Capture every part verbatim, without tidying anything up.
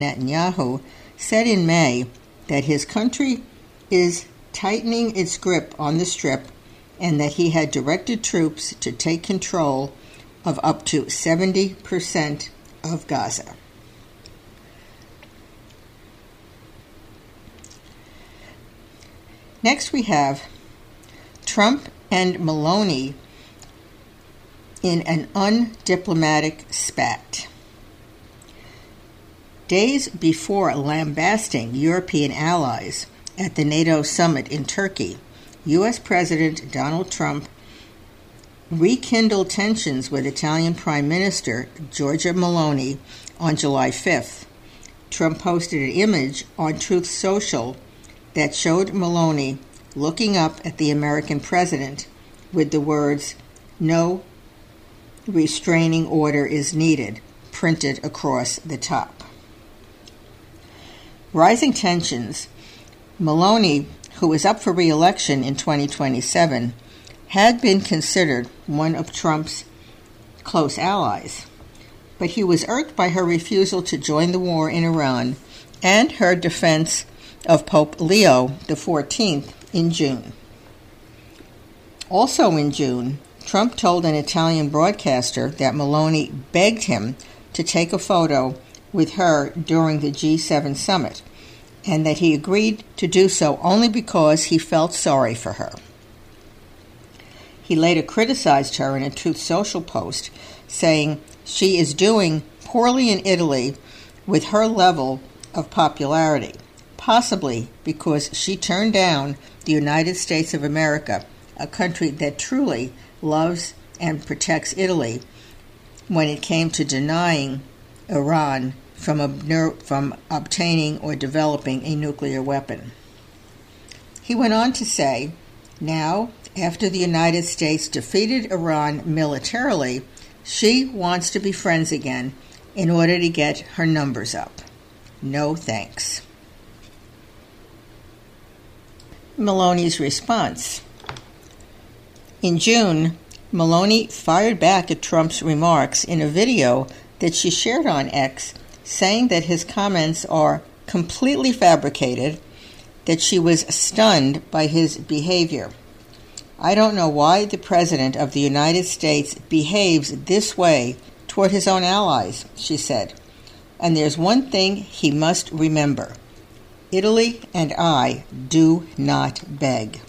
Netanyahu said in May that his country is tightening its grip on the Strip and that he had directed troops to take control of up to seventy percent of Gaza. Next we have Trump and Meloni in an undiplomatic spat. Days before lambasting European allies at the NATO summit in Turkey, U S President Donald Trump rekindled tensions with Italian Prime Minister Giorgia Meloni on July fifth. Trump posted an image on Truth Social that showed Meloni looking up at the American president with the words, "No restraining order is needed," printed across the top. Rising tensions. Meloni, who is up for re-election in twenty twenty-seven, had been considered one of Trump's close allies, but he was irked by her refusal to join the war in Iran and her defense of Pope Leo the fourteenth in June. Also in June, Trump told an Italian broadcaster that Meloni begged him to take a photo with her during the G seven summit, and that he agreed to do so only because he felt sorry for her. He later criticized her in a Truth Social post, saying she is doing poorly in Italy with her level of popularity, possibly because she turned down the United States of America, a country that truly loves and protects Italy, when it came to denying Iran from, ob- from obtaining or developing a nuclear weapon. He went on to say, now, after the United States defeated Iran militarily, she wants to be friends again in order to get her numbers up. No thanks. Meloni's response. In June, Meloni fired back at Trump's remarks in a video that she shared on X, saying that his comments are completely fabricated, that she was stunned by his behavior. I don't know why the President of the United States behaves this way toward his own allies, she said. And there's one thing he must remember. Italy and I do not beg.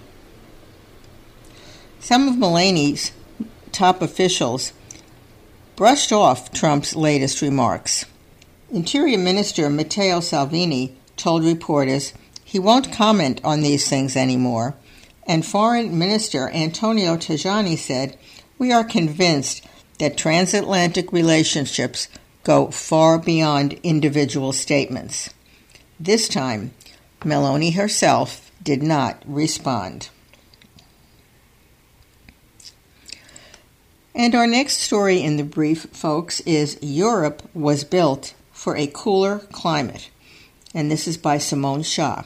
Some of Meloni's top officials brushed off Trump's latest remarks. Interior Minister Matteo Salvini told reporters he won't comment on these things anymore, and Foreign Minister Antonio Tajani said, "We are convinced that transatlantic relationships go far beyond individual statements." This time, Meloni herself did not respond. And our next story in the brief, folks, is Europe was built for a cooler climate. And this is by Simone Shah.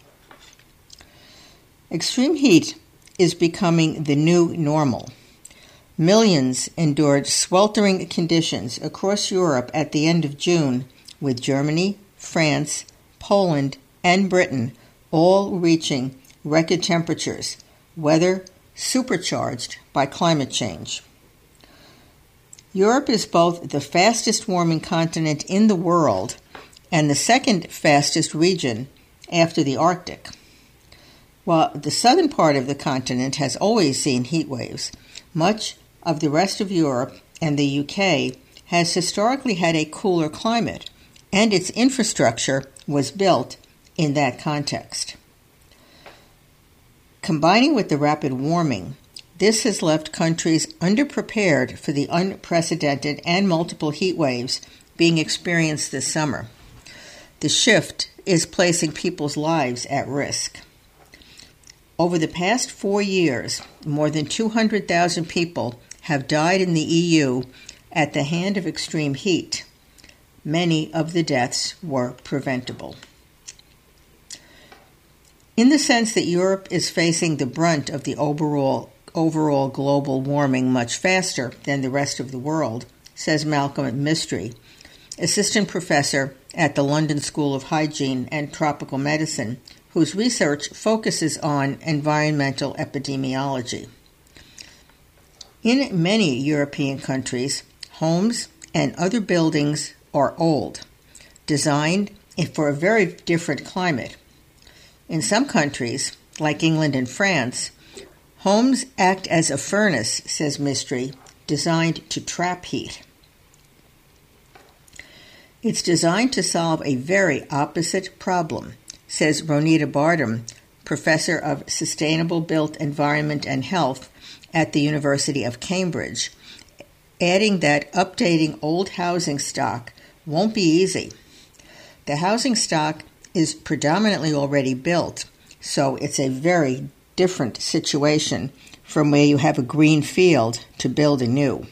Extreme heat is becoming the new normal. Millions endured sweltering conditions across Europe at the end of June, with Germany, France, Poland, and Britain all reaching record temperatures, weather supercharged by climate change. Europe is both the fastest warming continent in the world and the second fastest region after the Arctic. While the southern part of the continent has always seen heat waves, much of the rest of Europe and the U K has historically had a cooler climate, and its infrastructure was built in that context. Combining with the rapid warming, this has left countries underprepared for the unprecedented and multiple heat waves being experienced this summer. The shift is placing people's lives at risk. Over the past four years, more than two hundred thousand people have died in the E U at the hand of extreme heat. Many of the deaths were preventable. In the sense that Europe is facing the brunt of the overall overall global warming much faster than the rest of the world, says Malcolm Mistry, assistant professor at the London School of Hygiene and Tropical Medicine, whose research focuses on environmental epidemiology. In many European countries, homes and other buildings are old, designed for a very different climate. In some countries, like England and France, homes act as a furnace, says Mistry, designed to trap heat. It's designed to solve a very opposite problem, says Ronita Bardem, professor of Sustainable Built Environment and Health at the University of Cambridge, adding that updating old housing stock won't be easy. The housing stock is predominantly already built, so it's a very different situation from where you have a green field to building new.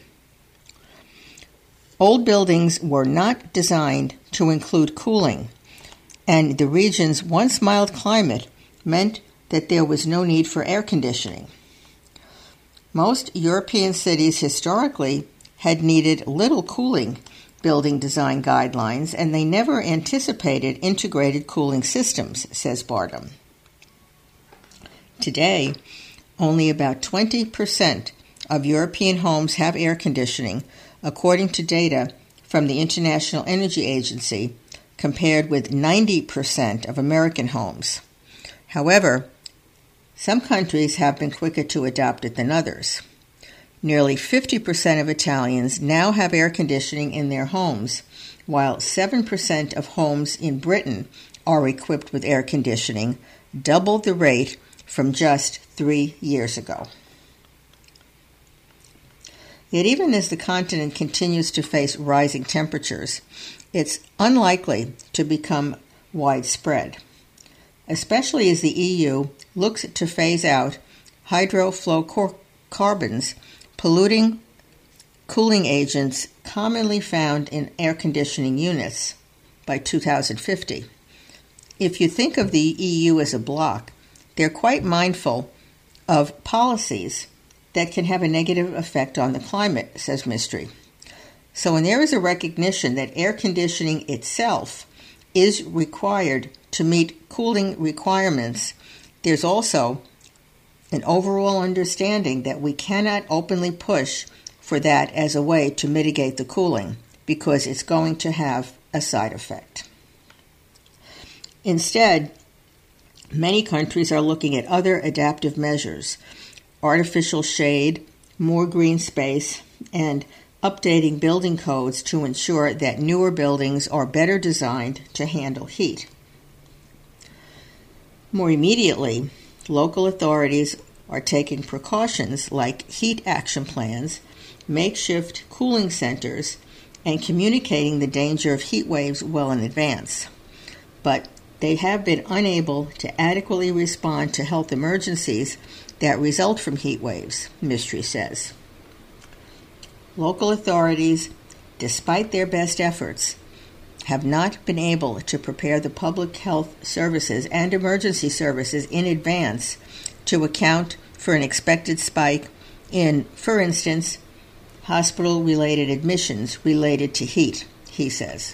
Old buildings were not designed to include cooling, and the region's once mild climate meant that there was no need for air conditioning. Most European cities historically had needed little cooling building design guidelines, and they never anticipated integrated cooling systems, says Bardem. Today, only about twenty percent of European homes have air conditioning, according to data from the International Energy Agency, compared with ninety percent of American homes. However, some countries have been quicker to adopt it than others. Nearly fifty percent of Italians now have air conditioning in their homes, while seven percent of homes in Britain are equipped with air conditioning, double the rate from just three years ago. Yet even as the continent continues to face rising temperatures, it's unlikely to become widespread, especially as the E U looks to phase out hydrofluorocarbons, polluting cooling agents commonly found in air conditioning units, by two thousand fifty. If you think of the E U as a bloc, they're quite mindful of policies that can have a negative effect on the climate, says Mistry. So when there is a recognition that air conditioning itself is required to meet cooling requirements, there's also an overall understanding that we cannot openly push for that as a way to mitigate the cooling, because it's going to have a side effect. Instead, many countries are looking at other adaptive measures: artificial shade, more green space, and updating building codes to ensure that newer buildings are better designed to handle heat. More immediately, local authorities are taking precautions like heat action plans, makeshift cooling centers, and communicating the danger of heat waves well in advance. But they have been unable to adequately respond to health emergencies that result from heat waves, Mistry says. Local authorities, despite their best efforts, have not been able to prepare the public health services and emergency services in advance to account for an expected spike in, for instance, hospital-related admissions related to heat, he says.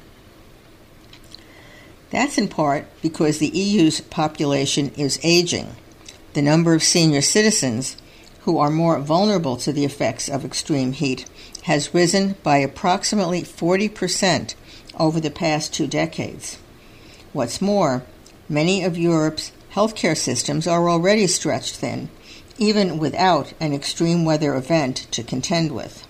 That's in part because the E U's population is aging. The number of senior citizens who are more vulnerable to the effects of extreme heat has risen by approximately forty percent over the past two decades. What's more, many of Europe's healthcare systems are already stretched thin, even without an extreme weather event to contend with.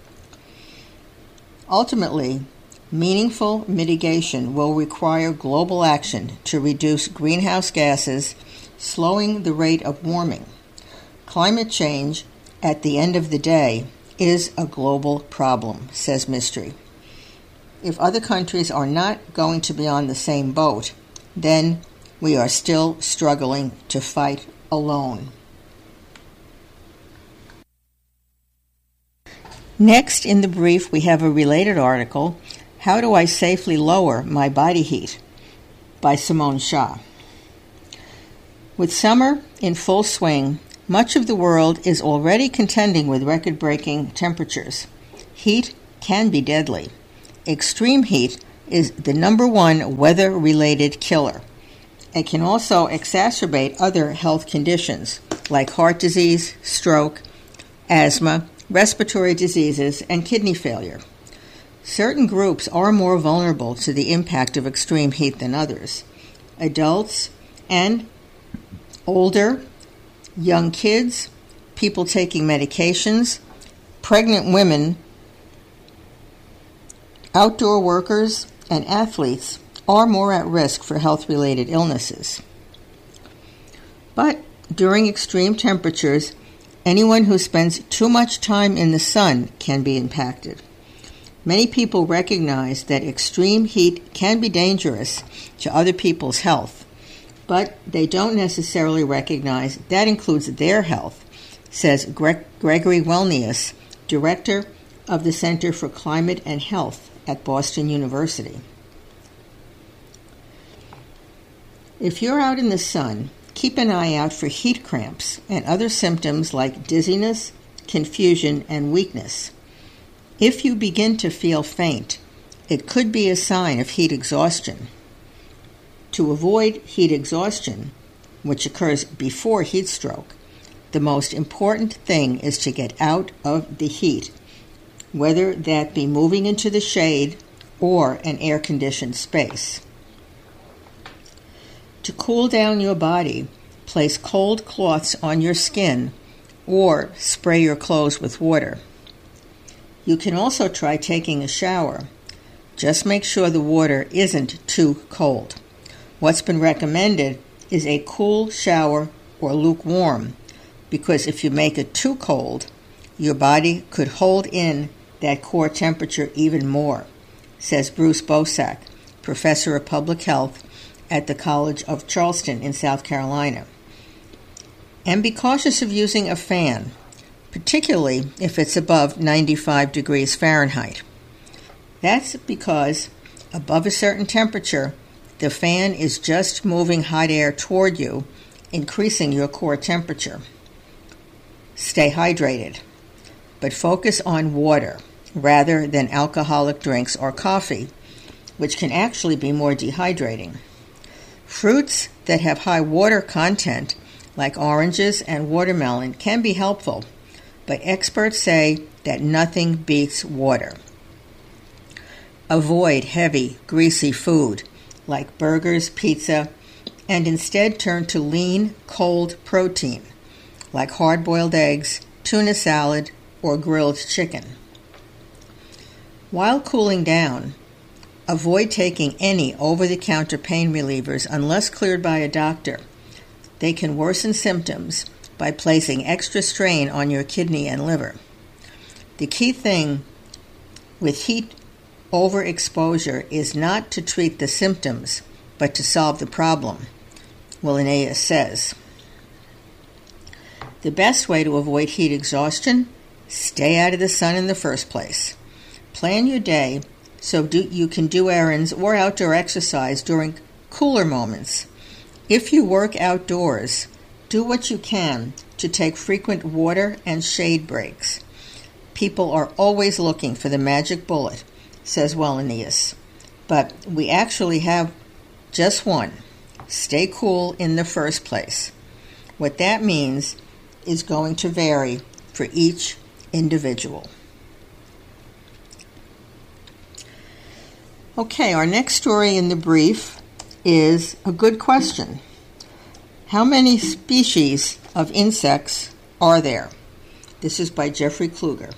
Ultimately, meaningful mitigation will require global action to reduce greenhouse gases, slowing the rate of warming. Climate change, at the end of the day, is a global problem, says Mistry. If other countries are not going to be on the same boat, then we are still struggling to fight alone. Next in the brief, we have a related article, How Do I Safely Lower My Body Heat? By Simone Shah. With summer in full swing, much of the world is already contending with record-breaking temperatures. Heat can be deadly. Extreme heat is the number one weather-related killer. It can also exacerbate other health conditions like heart disease, stroke, asthma, respiratory diseases, and kidney failure. Certain groups are more vulnerable to the impact of extreme heat than others. Adults and older, young kids, people taking medications, pregnant women, outdoor workers, and athletes are more at risk for health-related illnesses. But during extreme temperatures, anyone who spends too much time in the sun can be impacted. Many people recognize that extreme heat can be dangerous to other people's health, but they don't necessarily recognize that includes their health, says Gre- Gregory Wellnius, director of the Center for Climate and Health at Boston University. If you're out in the sun, keep an eye out for heat cramps and other symptoms like dizziness, confusion, and weakness. If you begin to feel faint, it could be a sign of heat exhaustion. To avoid heat exhaustion, which occurs before heat stroke, the most important thing is to get out of the heat, whether that be moving into the shade or an air-conditioned space. To cool down your body, place cold cloths on your skin or spray your clothes with water. You can also try taking a shower. Just make sure the water isn't too cold. What's been recommended is a cool shower or lukewarm, because if you make it too cold, your body could hold in that core temperature even more, says Bruce Bosak, professor of public health at the College of Charleston in South Carolina. And be cautious of using a fan, particularly if it's above ninety-five degrees Fahrenheit. That's because above a certain temperature, the fan is just moving hot air toward you, increasing your core temperature. Stay hydrated, but focus on water rather than alcoholic drinks or coffee, which can actually be more dehydrating. Fruits that have high water content, like oranges and watermelon, can be helpful, but experts say that nothing beats water. Avoid heavy, greasy food like burgers, pizza, and instead turn to lean, cold protein like hard-boiled eggs, tuna salad, or grilled chicken. While cooling down, avoid taking any over-the-counter pain relievers unless cleared by a doctor. They can worsen symptoms by placing extra strain on your kidney and liver. The key thing with heat overexposure is not to treat the symptoms, but to solve the problem, Wellnius says. The best way to avoid heat exhaustion? Stay out of the sun in the first place. Plan your day so do, you can do errands or outdoor exercise during cooler moments. If you work outdoors, do what you can to take frequent water and shade breaks. People are always looking for the magic bullet, says Wellnius, but we actually have just one. Stay cool in the first place. What that means is going to vary for each individual. Okay, our next story in the brief is a good question. How many species of insects are there? This is by Jeffrey Kluger.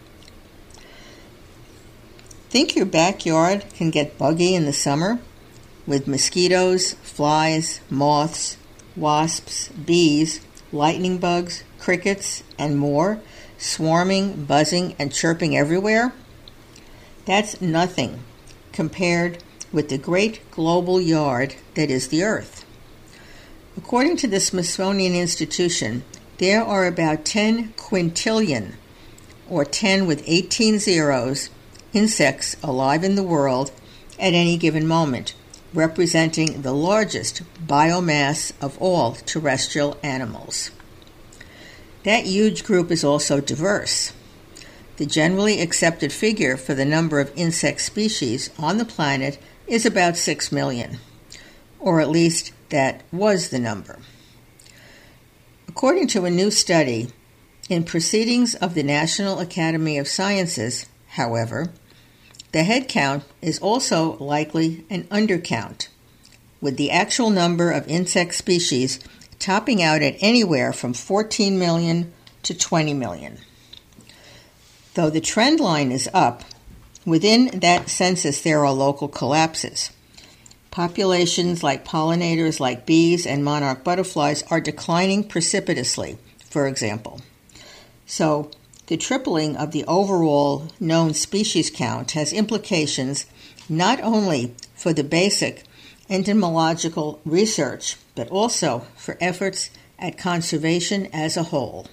Think your backyard can get buggy in the summer with mosquitoes, flies, moths, wasps, bees, lightning bugs, crickets, and more swarming, buzzing, and chirping everywhere? That's nothing compared with the great global yard that is the Earth. According to the Smithsonian Institution, there are about ten quintillion, or ten with eighteen zeros, insects alive in the world at any given moment, representing the largest biomass of all terrestrial animals. That huge group is also diverse. The generally accepted figure for the number of insect species on the planet is about six million, or at least that was the number. According to a new study in Proceedings of the National Academy of Sciences, however, the head count is also likely an undercount, with the actual number of insect species topping out at anywhere from fourteen million to twenty million. Though the trend line is up, within that census there are local collapses. Populations like pollinators like bees and monarch butterflies are declining precipitously, for example. So, the tripling of the overall known species count has implications not only for the basic entomological research, but also for efforts at conservation as a whole.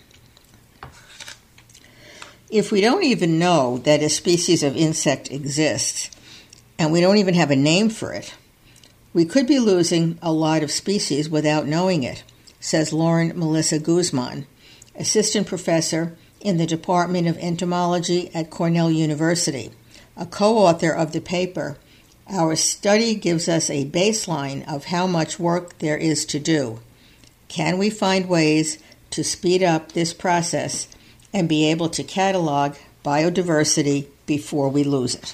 If we don't even know that a species of insect exists, and we don't even have a name for it, we could be losing a lot of species without knowing it, says Lauren Melissa Guzman, assistant professor in the Department of Entomology at Cornell University, a co-author of the paper. Our study gives us a baseline of how much work there is to do. Can we find ways to speed up this process and be able to catalog biodiversity before we lose it?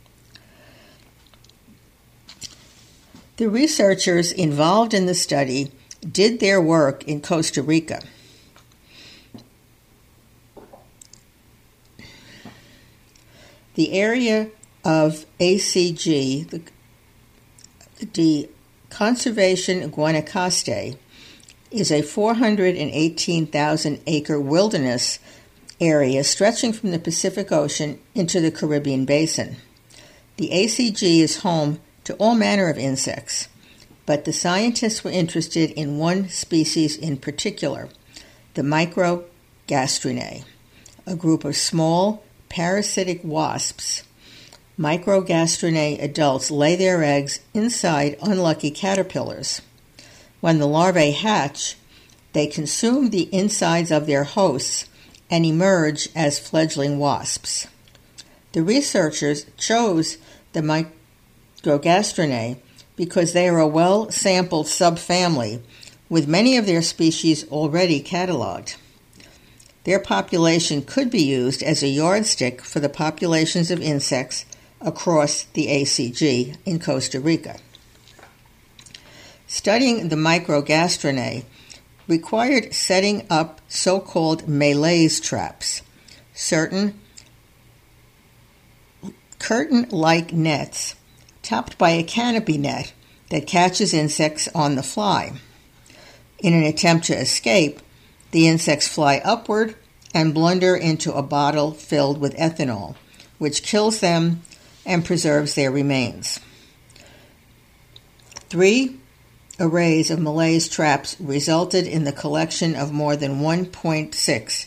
The researchers involved in the study did their work in Costa Rica. The area of A C G, the, the Conservation Guanacaste, is a four hundred eighteen thousand acre wilderness area stretching from the Pacific Ocean into the Caribbean Basin. The A C G is home to all manner of insects, but the scientists were interested in one species in particular, the Microgastrinae, a group of small parasitic wasps. Microgastrinae adults lay their eggs inside unlucky caterpillars. When the larvae hatch, they consume the insides of their hosts and emerge as fledgling wasps. The researchers chose the Microgastrinae because they are a well-sampled subfamily with many of their species already cataloged. Their population could be used as a yardstick for the populations of insects across the A C G in Costa Rica. Studying the Microgastrinae required setting up so-called malaise traps, certain curtain-like nets topped by a canopy net that catches insects on the fly. In an attempt to escape, the insects fly upward and blunder into a bottle filled with ethanol, which kills them and preserves their remains. Three arrays of malaise traps resulted in the collection of more than one point six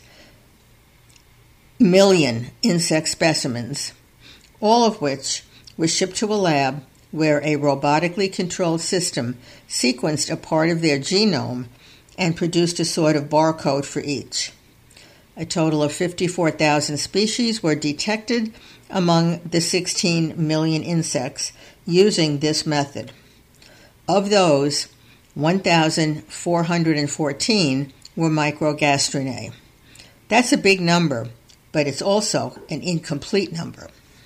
million insect specimens, all of which were shipped to a lab where a robotically controlled system sequenced a part of their genome and produced a sort of barcode for each. A total of fifty-four thousand species were detected among the sixteen million insects using this method. Of those, one thousand four hundred fourteen were Microgastrinae. That's a big number, but it's also an incomplete number.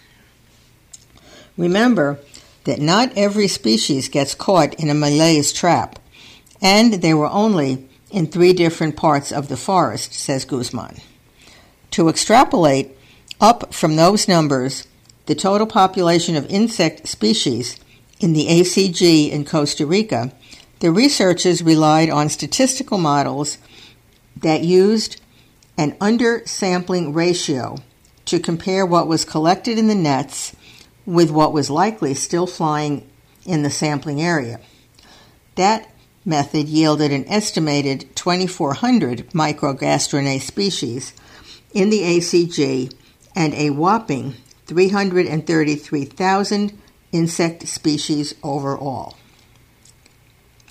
Remember that not every species gets caught in a malaise trap, and they were only in three different parts of the forest, says Guzman. To extrapolate up from those numbers, the total population of insect species in the A C G in Costa Rica, the researchers relied on statistical models that used an undersampling ratio to compare what was collected in the nets with what was likely still flying in the sampling area. That method yielded an estimated twenty-four hundred Microgastrinae species in the A C G and a whopping three hundred thirty-three thousand insect species overall.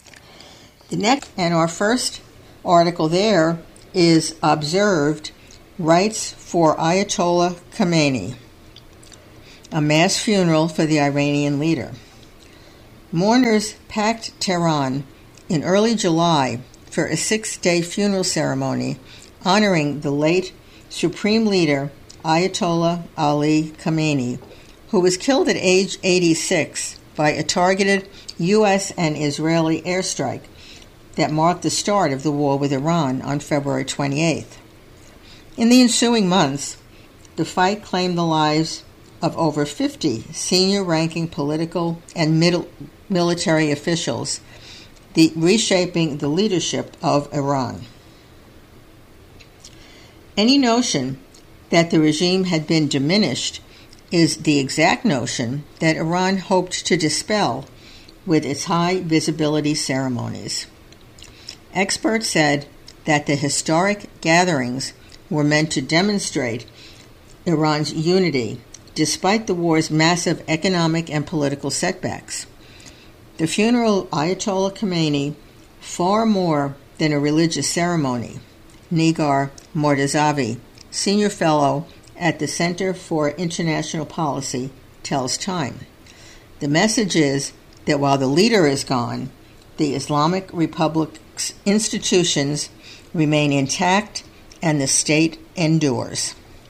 The next and our first article there is observed Rites for Ayatollah Khamenei. A mass funeral for the Iranian leader. Mourners packed Tehran in early July for a six-day funeral ceremony honoring the late Supreme Leader Ayatollah Ali Khamenei, who was killed at age eighty-six by a targeted U S and Israeli airstrike that marked the start of the war with Iran on February twenty-eighth. In the ensuing months, the fight claimed the lives of over fifty senior-ranking political and middle military officials, the reshaping the leadership of Iran. Any notion that the regime had been diminished is the exact notion that Iran hoped to dispel with its high-visibility ceremonies. Experts said that the historic gatherings were meant to demonstrate Iran's unity despite the war's massive economic and political setbacks. The funeral of Ayatollah Khamenei, far more than a religious ceremony, Nigar Mortazavi, senior fellow at the Center for International Policy, tells Time. The message is that while the leader is gone, the Islamic Republic's institutions remain intact and the state endures.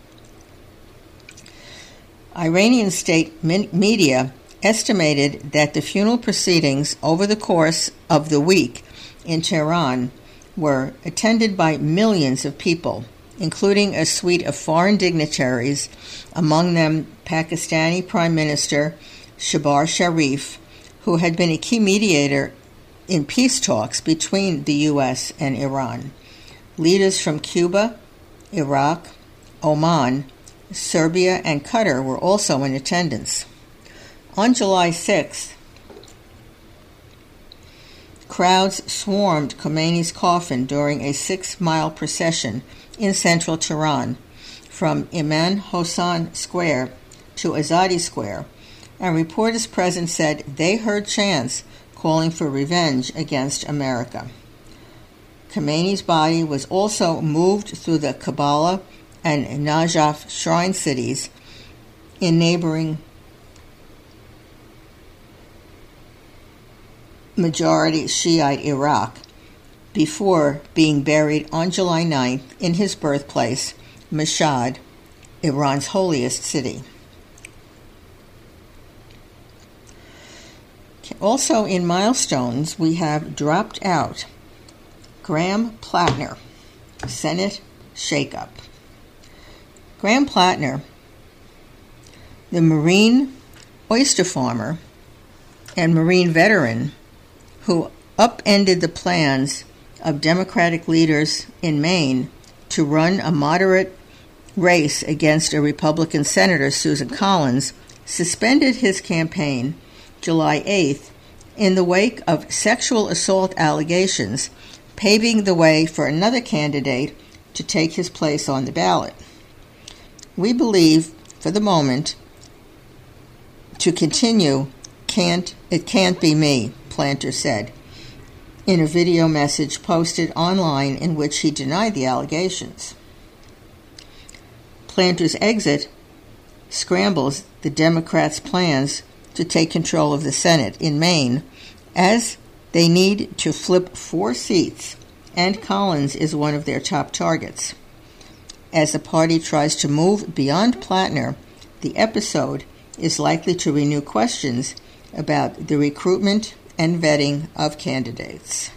Iranian state media estimated that the funeral proceedings over the course of the week in Tehran were attended by millions of people, including a suite of foreign dignitaries, among them Pakistani Prime Minister Shehbaz Sharif, who had been a key mediator in peace talks between the U S and Iran. Leaders from Cuba, Iraq, Oman, Serbia, and Qatar were also in attendance. On July sixth, crowds swarmed Khomeini's coffin during a six-mile procession in central Tehran, from Imam Hossein Square to Azadi Square, and reporters present said they heard chants calling for revenge against America. Khomeini's body was also moved through the Kabbalah and Najaf shrine cities in neighboring majority Shiite Iraq before being buried on July ninth in his birthplace, Mashhad, Iran's holiest city. Also in milestones, we have dropped out Graham Plattner, Senate shakeup. Graham Plattner, the Marine oyster farmer and Marine veteran who upended the plans of Democratic leaders in Maine to run a moderate race against a Republican Senator, Susan Collins, suspended his campaign July eighth in the wake of sexual assault allegations, paving the way for another candidate to take his place on the ballot. We believe, for the moment, to continue, can't it can't be me, Planter said, in a video message posted online in which he denied the allegations. Planter's exit scrambles the Democrats' plans to take control of the Senate in Maine, as they need to flip four seats, and Collins is one of their top targets. As the party tries to move beyond Plattner, the episode is likely to renew questions about the recruitment and vetting of candidates.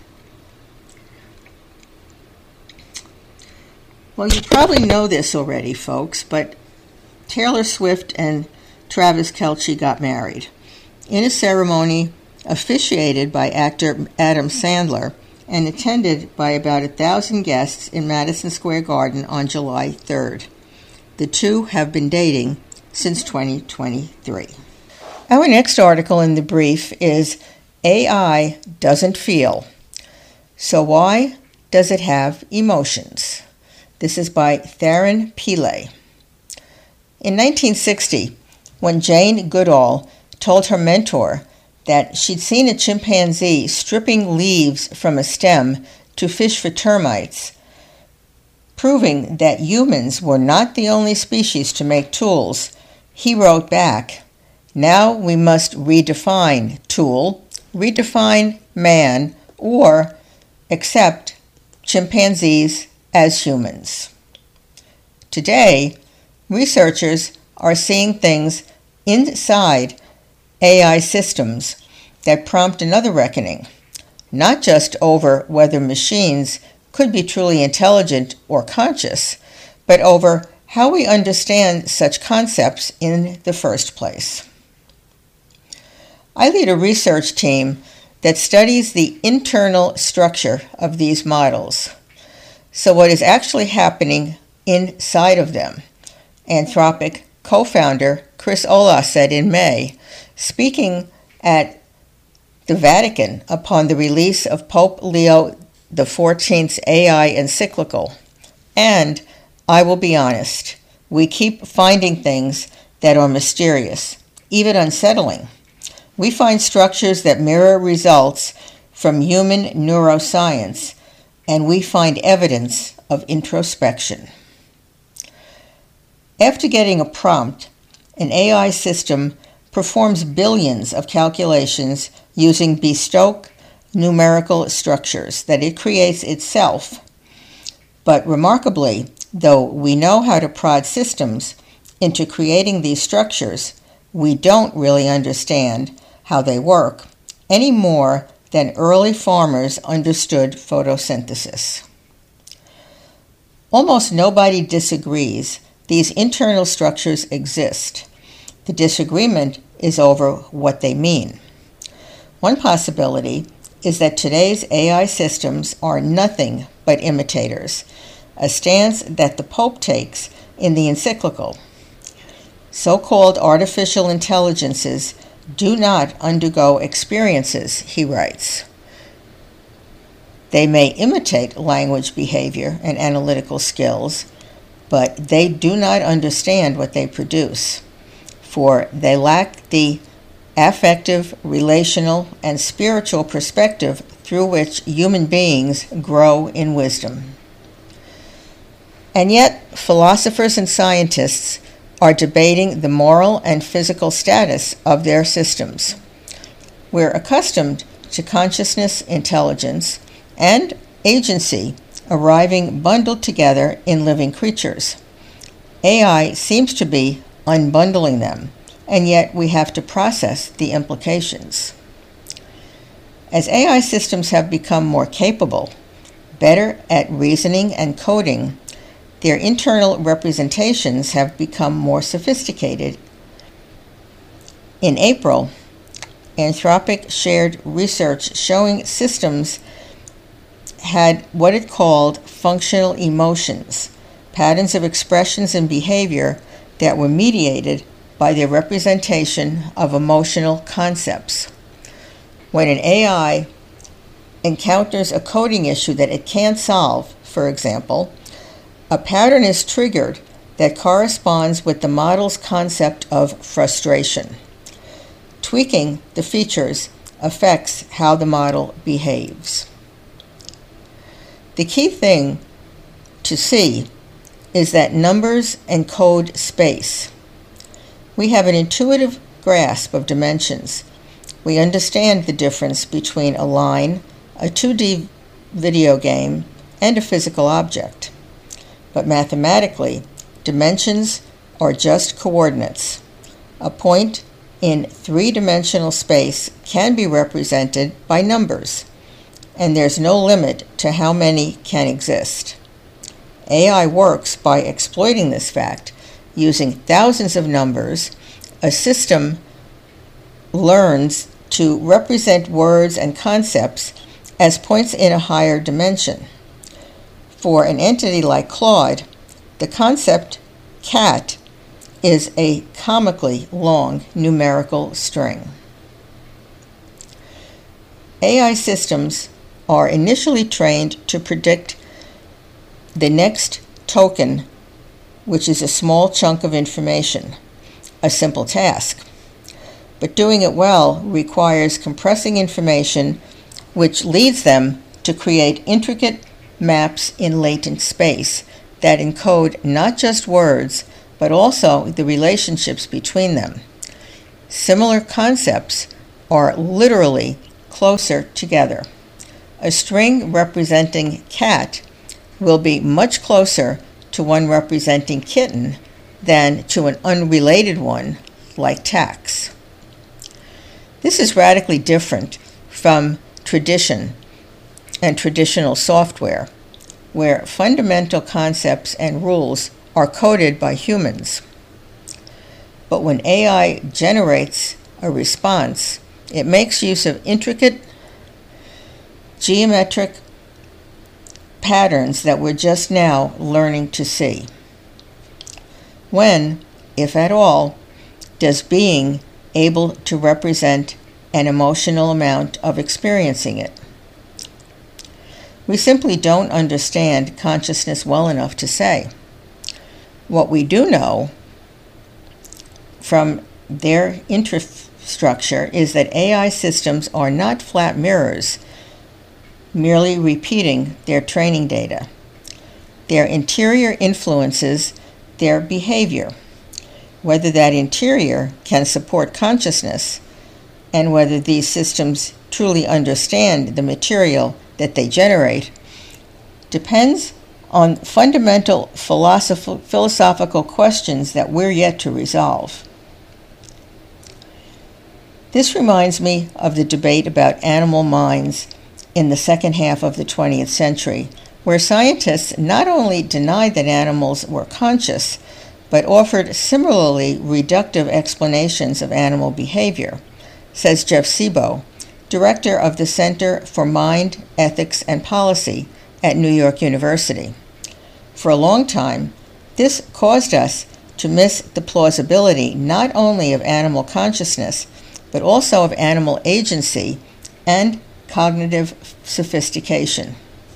Well, you probably know this already, folks, but Taylor Swift and Travis Kelce got married in a ceremony officiated by actor Adam Sandler and attended by about a thousand guests in Madison Square Garden on July third. The two have been dating since twenty twenty-three. Our next article in the brief is A I Doesn't Feel. So why does it have emotions? This is by Theron Pillay. In nineteen sixty, when Jane Goodall told her mentor that she'd seen a chimpanzee stripping leaves from a stem to fish for termites, proving that humans were not the only species to make tools, he wrote back, "Now we must redefine tool, redefine man, or accept chimpanzees as humans." Today, researchers are seeing things inside A I systems that prompt another reckoning, not just over whether machines could be truly intelligent or conscious, but over how we understand such concepts in the first place. I lead a research team that studies the internal structure of these models, so what is actually happening inside of them, Anthropic co-founder Chris Olah said in May, speaking at the Vatican upon the release of Pope Leo the fourteenth's A I encyclical. And I will be honest, we keep finding things that are mysterious, even unsettling. We find structures that mirror results from human neuroscience, and we find evidence of introspection. After getting a prompt, an A I system performs billions of calculations using bespoke numerical structures that it creates itself. But remarkably, though we know how to prod systems into creating these structures, we don't really understand how they work any more than early farmers understood photosynthesis. Almost nobody disagrees these internal structures exist. The disagreement is over what they mean. One possibility is that today's A I systems are nothing but imitators, a stance that the Pope takes in the encyclical. So-called artificial intelligences do not undergo experiences, he writes. They may imitate language behavior and analytical skills, but they do not understand what they produce, for they lack the affective, relational, and spiritual perspective through which human beings grow in wisdom. And yet, philosophers and scientists are debating the moral and physical status of their systems. We're accustomed to consciousness, intelligence, and agency arriving bundled together in living creatures. A I seems to be unbundling them, and yet we have to process the implications. As A I systems have become more capable, better at reasoning and coding, their internal representations have become more sophisticated. In April, Anthropic shared research showing systems had what it called functional emotions, patterns of expressions and behavior that were mediated by their representation of emotional concepts. When an A I encounters a coding issue that it can't solve, for example, a pattern is triggered that corresponds with the model's concept of frustration. Tweaking the features affects how the model behaves. The key thing to see is that numbers encode space. We have an intuitive grasp of dimensions. We understand the difference between a line, a two D video game, and a physical object. But mathematically, dimensions are just coordinates. A point in three-dimensional space can be represented by numbers, and there's no limit to how many can exist. A I works by exploiting this fact. Using thousands of numbers, a system learns to represent words and concepts as points in a higher dimension. For an entity like Claude, the concept cat is a comically long numerical string. A I systems are initially trained to predict the next token, which is a small chunk of information, a simple task. But doing it well requires compressing information, which leads them to create intricate maps in latent space that encode not just words, but also the relationships between them. Similar concepts are literally closer together. A string representing cat will be much closer to one representing kitten than to an unrelated one like tax. This is radically different from tradition and traditional software, where fundamental concepts and rules are coded by humans. But when A I generates a response, it makes use of intricate geometric patterns that we're just now learning to see. When, if at all, does being able to represent an emotional amount of experiencing it? We simply don't understand consciousness well enough to say. What we do know from their infrastructure is that A I systems are not flat mirrors, merely repeating their training data. Their interior influences their behavior. Whether that interior can support consciousness, and whether these systems truly understand the material that they generate, depends on fundamental philosoph- philosophical questions that we're yet to resolve. This reminds me of the debate about animal minds in the second half of the twentieth century, where scientists not only denied that animals were conscious, but offered similarly reductive explanations of animal behavior, says Jeff Sebo, director of the Center for Mind, Ethics, and Policy at New York University. For a long time, this caused us to miss the plausibility not only of animal consciousness, but also of animal agency and cognitive sophistication.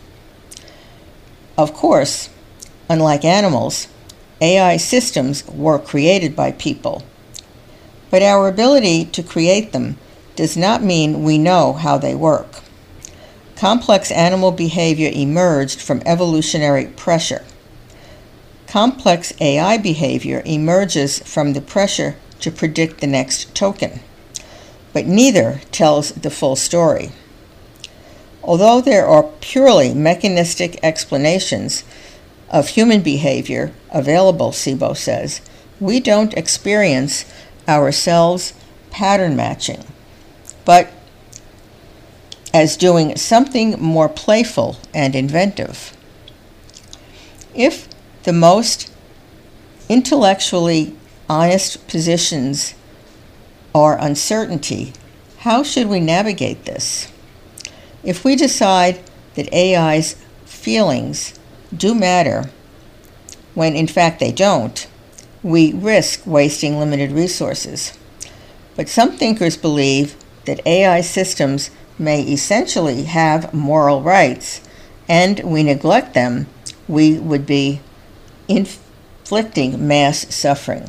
Of course, unlike animals, A I systems were created by people, but our ability to create them does not mean we know how they work. Complex animal behavior emerged from evolutionary pressure. Complex A I behavior emerges from the pressure to predict the next token, but neither tells the full story. Although there are purely mechanistic explanations of human behavior available, Sebo says, we don't experience ourselves pattern matching, but as doing something more playful and inventive. If the most intellectually honest positions are uncertainty, how should we navigate this? If we decide that A I's feelings do matter, when in fact they don't, we risk wasting limited resources. But some thinkers believe that A I systems may essentially have moral rights, and we neglect them, we would be inflicting mass suffering.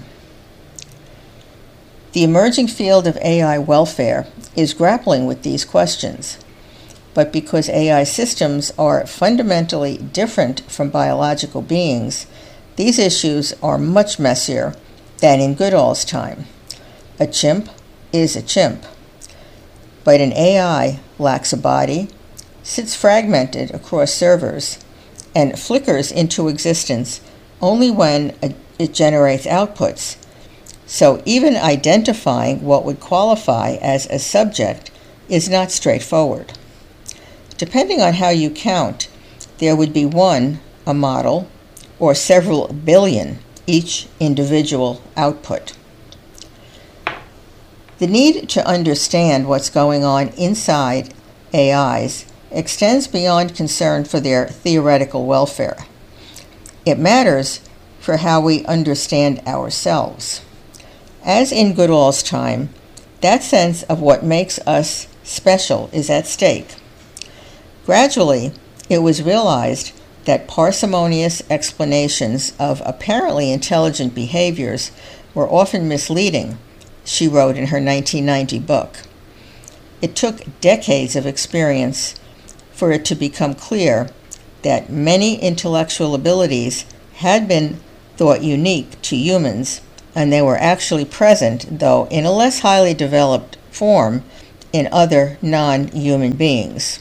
The emerging field of A I welfare is grappling with these questions. But because A I systems are fundamentally different from biological beings, these issues are much messier than in Goodall's time. A chimp is a chimp, but an A I lacks a body, sits fragmented across servers, and flickers into existence only when it generates outputs. So even identifying what would qualify as a subject is not straightforward. Depending on how you count, there would be one, a model, or several billion, each individual output. The need to understand what's going on inside A Is extends beyond concern for their theoretical welfare. It matters for how we understand ourselves. As in Goodall's time, that sense of what makes us special is at stake. Gradually, it was realized that parsimonious explanations of apparently intelligent behaviors were often misleading, she wrote in her nineteen ninety book. It took decades of experience for it to become clear that many intellectual abilities had been thought unique to humans, and they were actually present, though in a less highly developed form, in other non-human beings.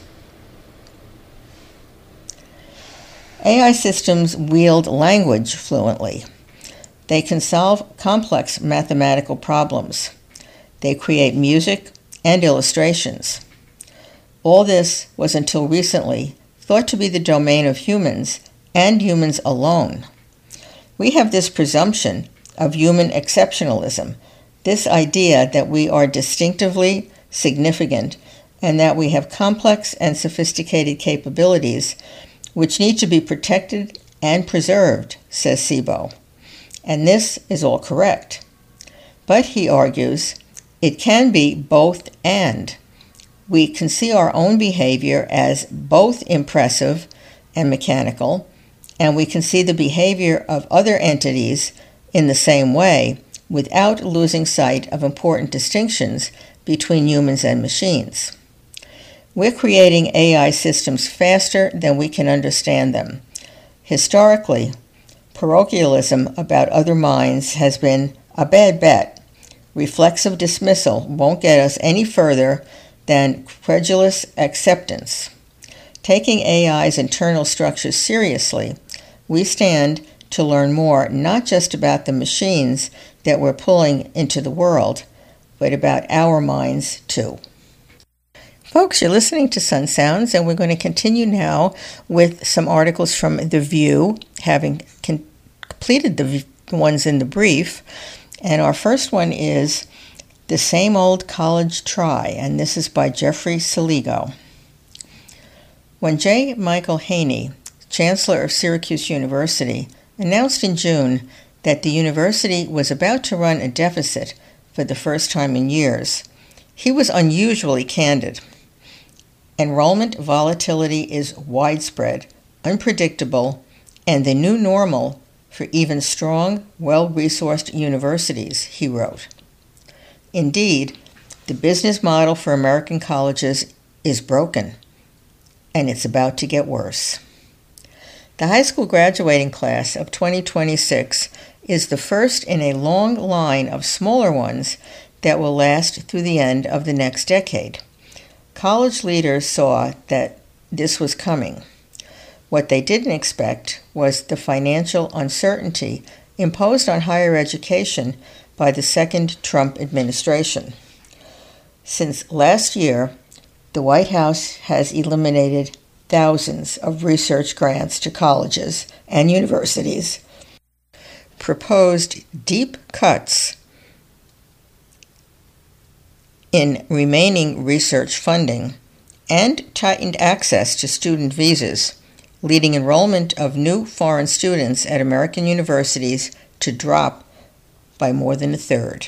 A I systems wield language fluently. They can solve complex mathematical problems. They create music and illustrations. All this was until recently thought to be the domain of humans and humans alone. We have this presumption of human exceptionalism, this idea that we are distinctively significant and that we have complex and sophisticated capabilities which need to be protected and preserved, says Szabo. And this is all correct. But, he argues, it can be both and. We can see our own behavior as both impressive and mechanical, and we can see the behavior of other entities in the same way without losing sight of important distinctions between humans and machines. We're creating A I systems faster than we can understand them. Historically, parochialism about other minds has been a bad bet. Reflexive dismissal won't get us any further than credulous acceptance. Taking A I's internal structures seriously, we stand to learn more not just about the machines that we're pulling into the world, but about our minds too. Folks, you're listening to Sun Sounds, and we're going to continue now with some articles from The View, having con- completed the ones in the brief. And our first one is The Same Old College Try, and this is by Jeffrey Saligo. When J. Michael Haney, Chancellor of Syracuse University, announced in June that the university was about to run a deficit for the first time in years, he was unusually candid. Enrollment volatility is widespread, unpredictable, and the new normal for even strong, well-resourced universities, he wrote. Indeed, the business model for American colleges is broken, and it's about to get worse. The high school graduating class of twenty twenty-six is the first in a long line of smaller ones that will last through the end of the next decade. College leaders saw that this was coming. What they didn't expect was the financial uncertainty imposed on higher education by the second Trump administration. Since last year, the White House has eliminated thousands of research grants to colleges and universities, proposed deep cuts in remaining research funding, and tightened access to student visas, leading enrollment of new foreign students at American universities to drop by more than a third.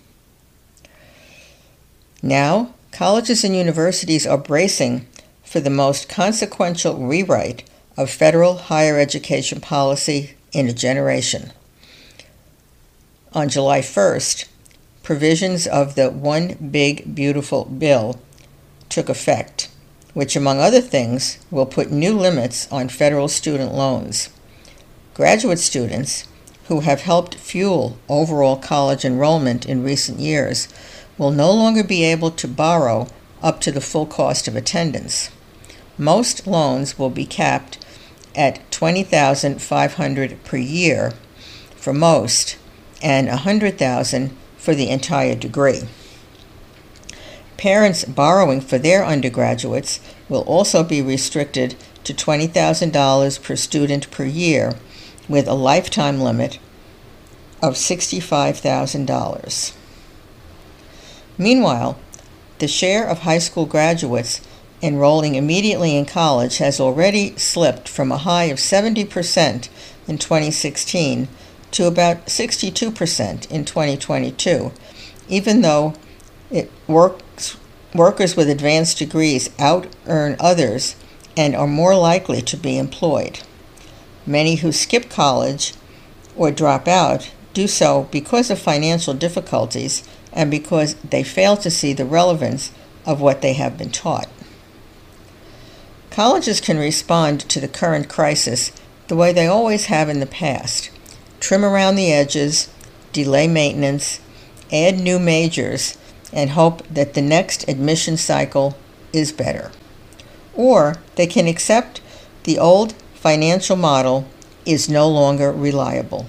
Now, colleges and universities are bracing for the most consequential rewrite of federal higher education policy in a generation. On July first, provisions of the One Big Beautiful Bill took effect, which, among other things, will put new limits on federal student loans. Graduate students, who have helped fuel overall college enrollment in recent years, will no longer be able to borrow up to the full cost of attendance. Most loans will be capped at twenty thousand five hundred dollars per year for most, and one hundred thousand dollars for the entire degree. Parents borrowing for their undergraduates will also be restricted to twenty thousand dollars per student per year, with a lifetime limit of sixty-five thousand dollars. Meanwhile, the share of high school graduates enrolling immediately in college has already slipped from a high of seventy percent in twenty sixteen to about sixty-two percent in twenty twenty-two, even though it works, workers with advanced degrees out-earn others and are more likely to be employed. Many who skip college or drop out do so because of financial difficulties and because they fail to see the relevance of what they have been taught. Colleges can respond to the current crisis the way they always have in the past. Trim around the edges, delay maintenance, add new majors, and hope that the next admission cycle is better. Or they can accept the old financial model is no longer reliable.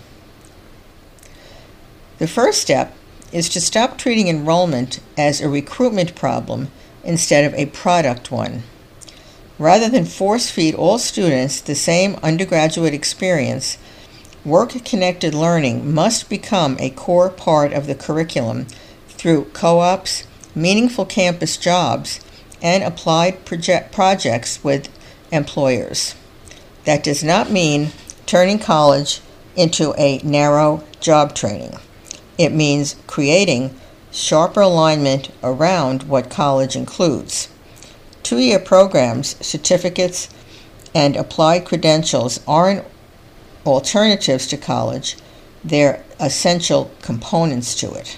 The first step is to stop treating enrollment as a recruitment problem instead of a product one. Rather than force-feed all students the same undergraduate experience, work-connected learning must become a core part of the curriculum through co-ops, meaningful campus jobs, and applied project projects with employers. That does not mean turning college into a narrow job training. It means creating sharper alignment around what college includes. Two-year programs, certificates, and applied credentials aren't alternatives to college. They're essential components to it.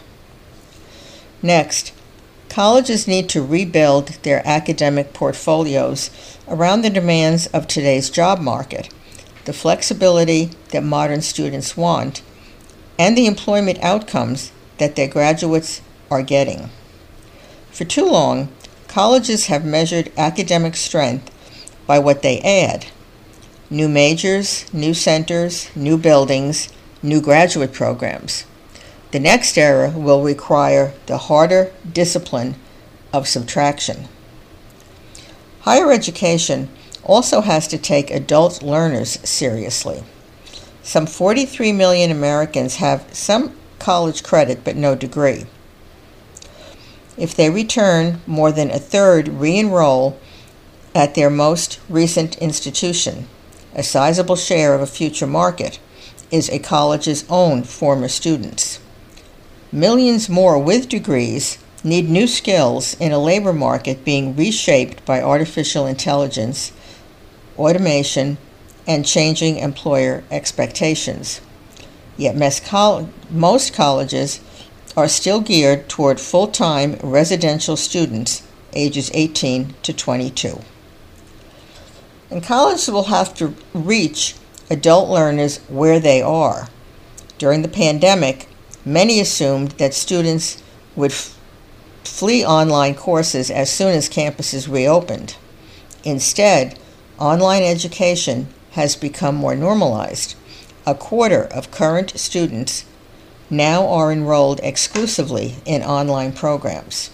Next, colleges need to rebuild their academic portfolios around the demands of today's job market, the flexibility that modern students want, and the employment outcomes that their graduates are getting. For too long, colleges have measured academic strength by what they add: new majors, new centers, new buildings, new graduate programs. The next era will require the harder discipline of subtraction. Higher education also has to take adult learners seriously. Some forty-three million Americans have some college credit but no degree. If they return, more than a third re-enroll at their most recent institution. A sizable share of a future market is a college's own former students. Millions more with degrees need new skills in a labor market being reshaped by artificial intelligence, automation, and changing employer expectations. Yet most colleges are still geared toward full-time residential students ages eighteen to twenty-two. And colleges will have to reach adult learners where they are. During the pandemic, many assumed that students would f- flee online courses as soon as campuses reopened. Instead, online education has become more normalized. A quarter of current students now are enrolled exclusively in online programs.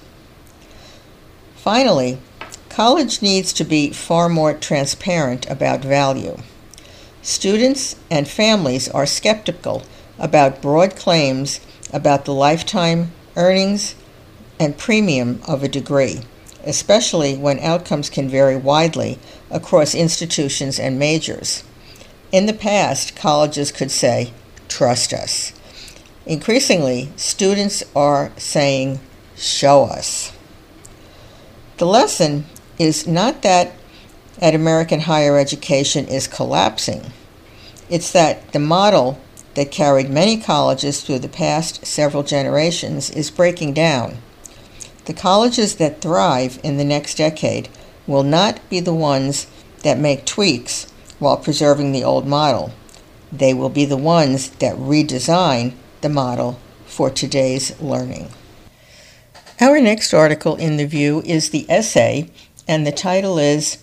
Finally, college needs to be far more transparent about value. Students and families are skeptical about broad claims about the lifetime earnings and premium of a degree, especially when outcomes can vary widely across institutions and majors. In the past, colleges could say, "Trust us." Increasingly, students are saying, "Show us." The lesson is not that at American higher education is collapsing. It's that the model that carried many colleges through the past several generations is breaking down. The colleges that thrive in the next decade will not be the ones that make tweaks while preserving the old model. They will be the ones that redesign the model for today's learning. Our next article in the View is the essay, and the title is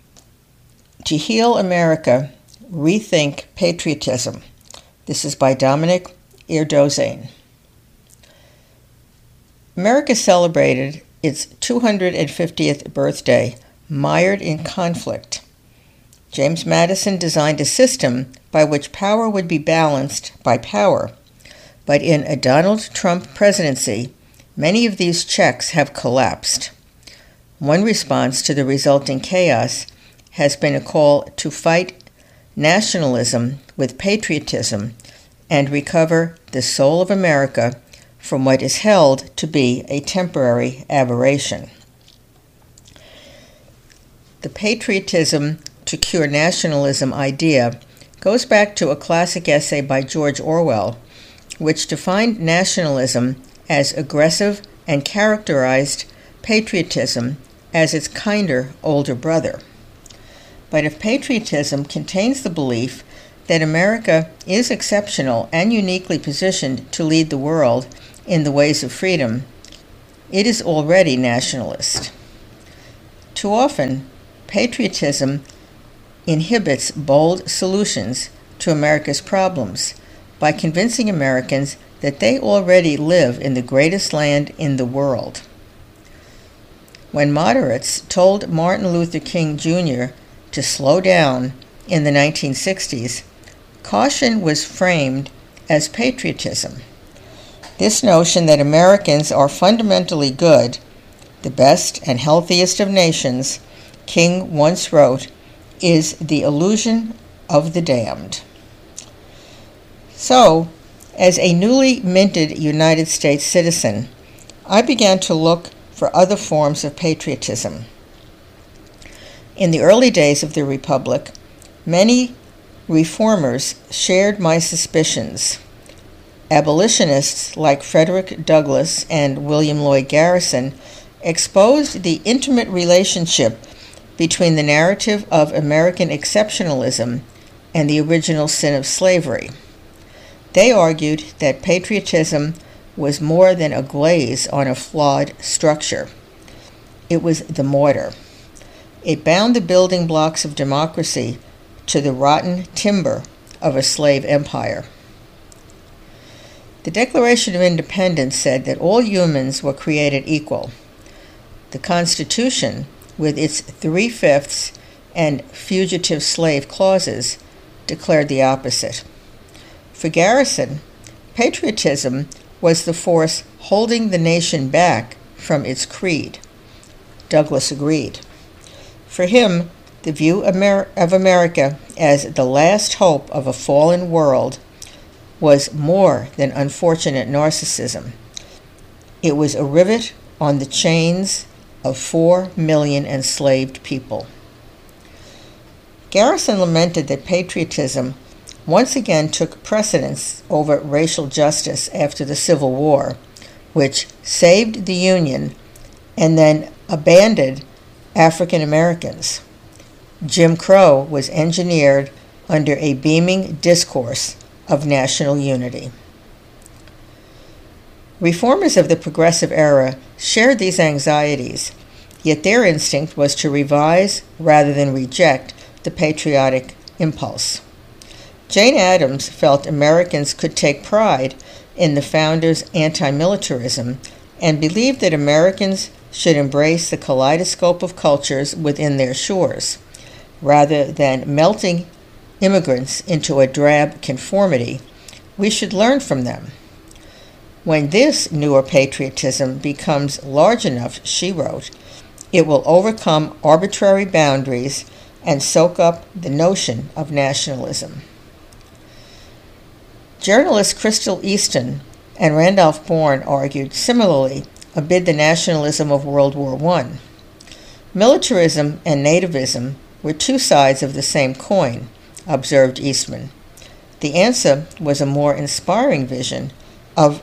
To Heal America, Rethink Patriotism. This is by Dominic Irdozane. America celebrated its two hundred fiftieth birthday mired in conflict. James Madison designed a system by which power would be balanced by power, but in a Donald Trump presidency, many of these checks have collapsed. One response to the resulting chaos has been a call to fight nationalism with patriotism and recover the soul of America from what is held to be a temporary aberration. The patriotism to cure nationalism idea goes back to a classic essay by George Orwell, which defined nationalism as aggressive and characterized patriotism as its kinder older brother. But if patriotism contains the belief that America is exceptional and uniquely positioned to lead the world in the ways of freedom, it is already nationalist. Too often, patriotism inhibits bold solutions to America's problems by convincing Americans that they already live in the greatest land in the world. When moderates told Martin Luther King Junior to slow down in the nineteen sixties, caution was framed as patriotism. This notion that Americans are fundamentally good, the best and healthiest of nations, King once wrote, is the illusion of the damned. So, as a newly minted United States citizen, I began to look for other forms of patriotism. In the early days of the Republic, many reformers shared my suspicions. Abolitionists like Frederick Douglass and William Lloyd Garrison exposed the intimate relationship between the narrative of American exceptionalism and the original sin of slavery. They argued that patriotism was more than a glaze on a flawed structure. It was the mortar. It bound the building blocks of democracy to the rotten timber of a slave empire. The Declaration of Independence said that all humans were created equal. The Constitution, with its three-fifths and fugitive slave clauses, declared the opposite. For Garrison, patriotism was the force holding the nation back from its creed. Douglass agreed. For him, the view of America as the last hope of a fallen world was more than unfortunate narcissism. It was a rivet on the chains of four million enslaved people. Garrison lamented that patriotism once again took precedence over racial justice after the Civil War, which saved the Union and then abandoned African Americans. Jim Crow was engineered under a beaming discourse of national unity. Reformers of the Progressive era shared these anxieties, yet their instinct was to revise rather than reject the patriotic impulse. Jane Addams felt Americans could take pride in the founders' anti-militarism and believed that Americans should embrace the kaleidoscope of cultures within their shores, rather than melting immigrants into a drab conformity. We should learn from them. When this newer patriotism becomes large enough, she wrote, it will overcome arbitrary boundaries and soak up the notion of nationalism. Journalists Crystal Easton and Randolph Bourne argued similarly amid the nationalism of World War One. Militarism and nativism were two sides of the same coin, observed Eastman. The answer was a more inspiring vision of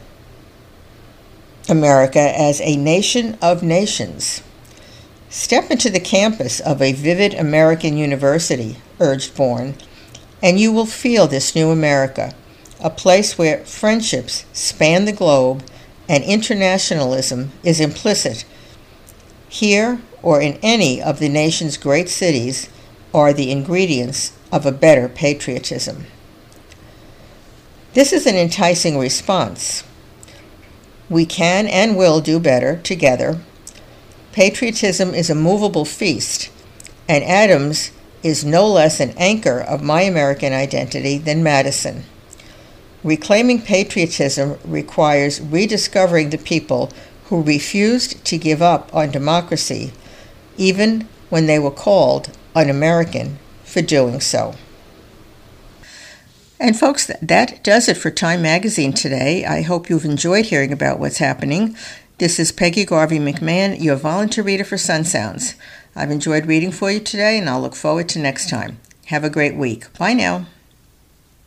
America as a nation of nations. Step into the campus of a vivid American university, urged Bourne, and you will feel this new America, a place where friendships span the globe and internationalism is implicit. Here, or in any of the nation's great cities, are the ingredients of a better patriotism. This is an enticing response. We can and will do better together. Patriotism is a movable feast, and Adams is no less an anchor of my American identity than Madison. Reclaiming patriotism requires rediscovering the people who refused to give up on democracy, even when they were called un-American for doing so. And folks, that does it for Time Magazine today. I hope you've enjoyed hearing about what's happening. This is Peggy Garvey McMahon, your volunteer reader for Sun Sounds. I've enjoyed reading for you today, and I'll look forward to next time. Have a great week. Bye now.